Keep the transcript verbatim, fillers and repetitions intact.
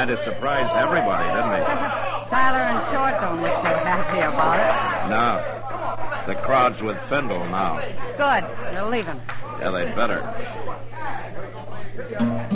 kind of surprised everybody, didn't he? Tyler and Short don't look so happy about it. No. The crowd's with Findle now. Good. They're leaving. Yeah, they'd better.